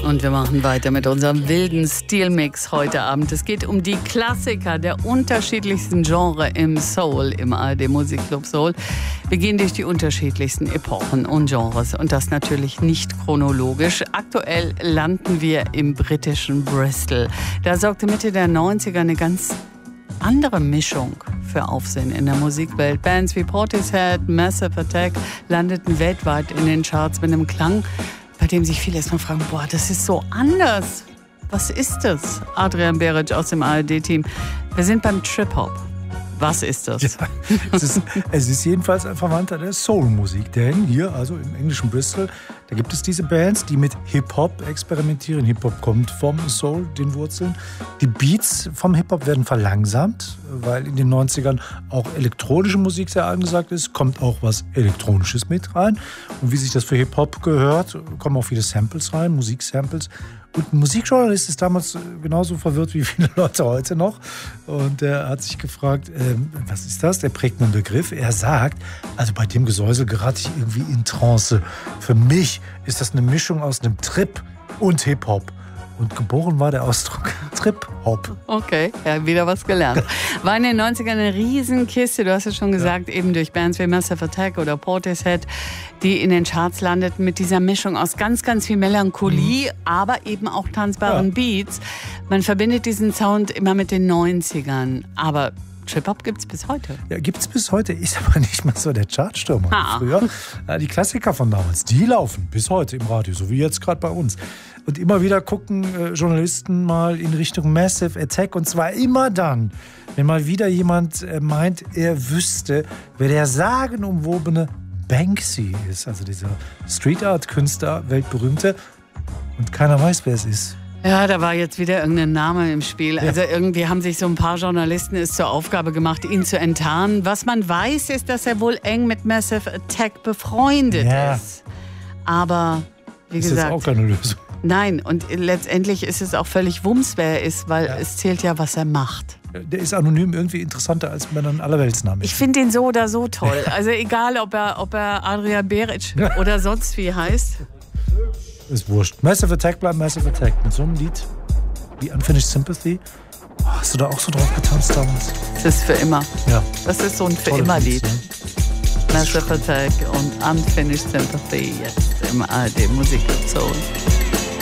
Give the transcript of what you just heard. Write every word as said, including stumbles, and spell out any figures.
Und wir machen weiter mit unserem wilden Stilmix heute Abend. Es geht um die Klassiker der unterschiedlichsten Genres im Soul, im A R D Musikclub Soul. Wir gehen durch die unterschiedlichsten Epochen und Genres und das natürlich nicht chronologisch. Aktuell landen wir im britischen Bristol. Da sorgte Mitte der neunziger eine ganz andere Mischung für Aufsehen in der Musikwelt. Bands wie Portishead, Massive Attack landeten weltweit in den Charts mit einem Klang, bei dem sich viele erstmal fragen, boah, das ist so anders. Was ist das? Adrian Beric aus dem A R D-Team. Wir sind beim Trip-Hop. Was ist das? Ja, es, ist, es ist jedenfalls ein Verwandter der Soul-Musik. Denn hier, also im englischen Bristol, da gibt es diese Bands, die mit Hip-Hop experimentieren. Hip-Hop kommt vom Soul, den Wurzeln. Die Beats vom Hip-Hop werden verlangsamt, weil in den neunzigern auch elektronische Musik sehr angesagt ist. Kommt auch was Elektronisches mit rein. Und wie sich das für Hip-Hop gehört, kommen auch viele Samples rein, Musiksamples. Und ein Musikjournalist ist damals genauso verwirrt wie viele Leute heute noch. Und er hat sich gefragt, ähm, was ist das? Der prägt einen Begriff. Er sagt, also bei dem Gesäusel gerate ich irgendwie in Trance. Für mich ist das eine Mischung aus einem Trip und Hip-Hop. Und geboren war der Ausdruck Trip-Hop. Okay, ja, wieder was gelernt. War in den neunzigern eine Riesenkiste, du hast es schon gesagt, ja. Eben durch Bands wie Massive Attack oder Portishead, die in den Charts landeten mit dieser Mischung aus ganz, ganz viel Melancholie, mhm. aber eben auch tanzbaren ja. Beats. Man verbindet diesen Sound immer mit den neunzigern, aber Trip-Hop gibt es bis heute. Ja, gibt es bis heute, ist aber nicht mal so der Chartstürmer wie früher. Ja, die Klassiker von damals, die laufen bis heute im Radio, so wie jetzt gerade bei uns. Und immer wieder gucken äh, Journalisten mal in Richtung Massive Attack. Und zwar immer dann, wenn mal wieder jemand äh, meint, er wüsste, wer der sagenumwobene Banksy ist. Also dieser Street-Art-Künstler, weltberühmte. Und keiner weiß, wer es ist. Ja, da war jetzt wieder irgendein Name im Spiel. Also irgendwie haben sich so ein paar Journalisten es zur Aufgabe gemacht, ihn zu enttarnen. Was man weiß, ist, dass er wohl eng mit Massive Attack befreundet ja. ist. Aber, wie ist gesagt... Das ist auch keine Lösung. Nein, und letztendlich ist es auch völlig Wumms, wer er ist, weil ja. es zählt ja, was er macht. Der ist anonym irgendwie interessanter als wenn er einen Allerweltsnamen ist. Ich finde den so oder so toll. Also egal, ob er, ob er Adrian Beric ja. oder sonst wie heißt. Ist wurscht. Massive Attack bleibt Massive Attack. Mit so einem Lied wie Unfinished Sympathy. Oh, hast du da auch so drauf getanzt damals? Das ist für immer. Ja. Das ist so ein für immer Lied. Massive Attack und Unfinished Sympathy jetzt im A R D Musikclub Soul.